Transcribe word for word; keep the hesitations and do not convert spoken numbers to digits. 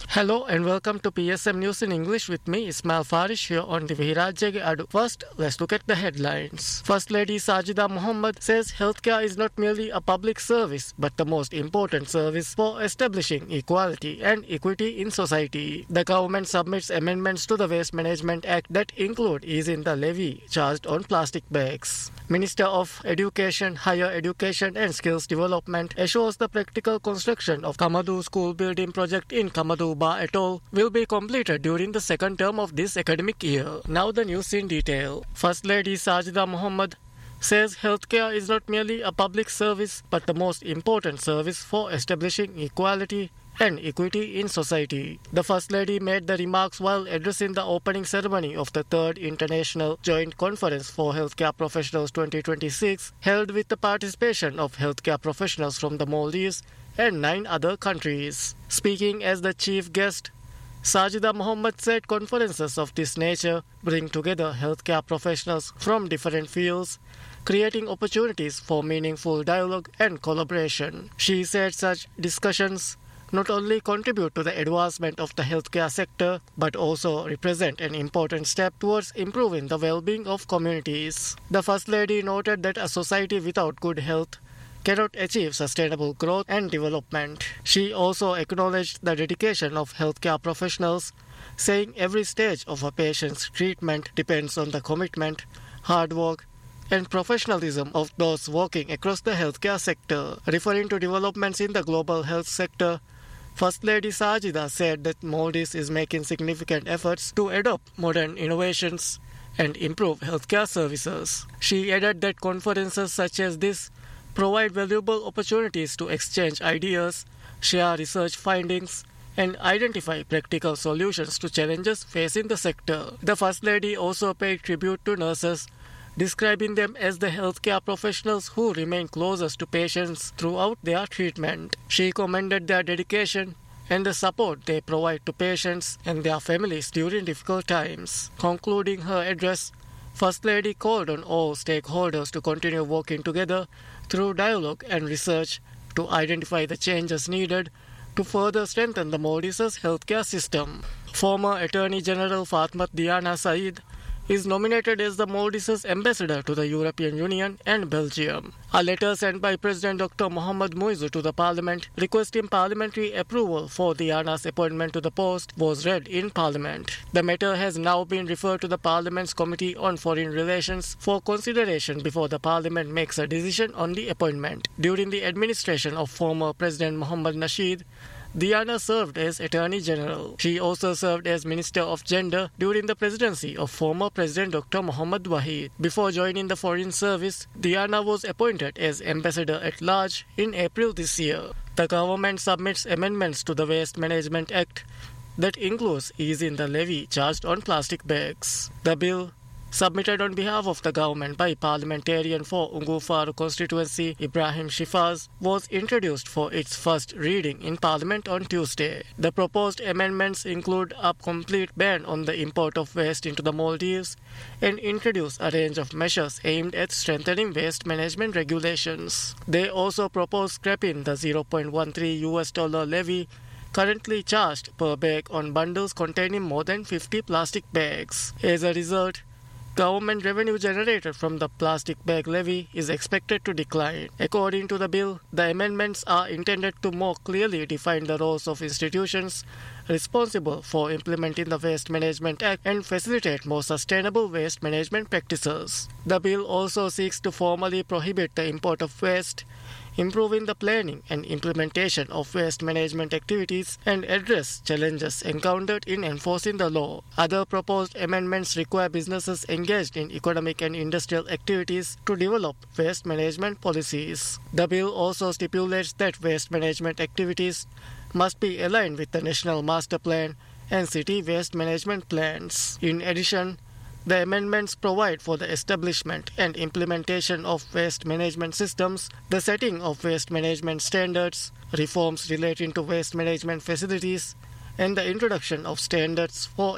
Hello and welcome to P S M News in English with me, Ismail Farish, here on the Virajege Adu. First, let's look at the headlines. First Lady Sajida Mohammed says healthcare is not merely a public service, but the most important service for establishing equality and equity in society. The government submits amendments to the Waste Management Act that include easing the levy charged on plastic bags. Minister of Education, Higher Education and Skills Development assures the practical construction of Kamadu School Building Project in Kamadu Ba Atoll will be completed during the second term of this academic year. Now the news in detail. First Lady Sajida Mohammed says healthcare is not merely a public service but the most important service for establishing equality and equity in society. The First Lady made the remarks while addressing the opening ceremony of the third International Joint Conference for Healthcare Professionals twenty twenty-six, held with the participation of healthcare professionals from the Maldives and nine other countries. Speaking as the chief guest, Sajida Mohammed said conferences of this nature bring together healthcare professionals from different fields, creating opportunities for meaningful dialogue and collaboration. She said such discussions not only contribute to the advancement of the healthcare sector, but also represent an important step towards improving the well-being of communities. The First Lady noted that a society without good health cannot achieve sustainable growth and development. She also acknowledged the dedication of healthcare professionals, saying every stage of a patient's treatment depends on the commitment, hard work, and professionalism of those working across the healthcare sector. Referring to developments in the global health sector, First Lady Sajida said that Maldives is making significant efforts to adopt modern innovations and improve healthcare services. She added that conferences such as this provide valuable opportunities to exchange ideas, share research findings, and identify practical solutions to challenges facing the sector. The First Lady also paid tribute to nurses, describing them as the healthcare professionals who remain closest to patients throughout their treatment. She commended their dedication and the support they provide to patients and their families during difficult times. Concluding her address, First Lady called on all stakeholders to continue working together through dialogue and research to identify the changes needed to further strengthen the Maldives' healthcare system. Former Attorney General Fatmat Diana Saeed is nominated as the Maldives' ambassador to the European Union and Belgium. A letter sent by President Doctor Mohamed Muizzu to the Parliament requesting parliamentary approval for Diana's appointment to the post was read in Parliament. The matter has now been referred to the Parliament's Committee on Foreign Relations for consideration before the Parliament makes a decision on the appointment. During the administration of former President Mohamed Nasheed, Diana served as Attorney General. She also served as Minister of Gender during the presidency of former President Doctor Mohamed Wahid. Before joining the Foreign Service, Diana was appointed as Ambassador at Large in April this year. The government submits amendments to the Waste Management Act that includes easing the levy charged on plastic bags. The bill, submitted on behalf of the government by parliamentarian for Ungu Faru constituency Ibrahim Shifaz, was introduced for its first reading in Parliament on Tuesday. The proposed amendments include a complete ban on the import of waste into the Maldives and introduce a range of measures aimed at strengthening waste management regulations. They also propose scrapping the zero point one three U S dollar levy currently charged per bag on bundles containing more than fifty plastic bags. As a result, government revenue generated from the plastic bag levy is expected to decline. According to the bill, the amendments are intended to more clearly define the roles of institutions responsible for implementing the Waste Management Act and facilitate more sustainable waste management practices. The bill also seeks to formally prohibit the import of waste, improving the planning and implementation of waste management activities, and address challenges encountered in enforcing the law. Other proposed amendments require businesses engaged in economic and industrial activities to develop waste management policies. The bill also stipulates that waste management activities must be aligned with the National Master Plan and City Waste Management Plans. In addition, the amendments provide for the establishment and implementation of waste management systems, the setting of waste management standards, reforms relating to waste management facilities, and the introduction of standards for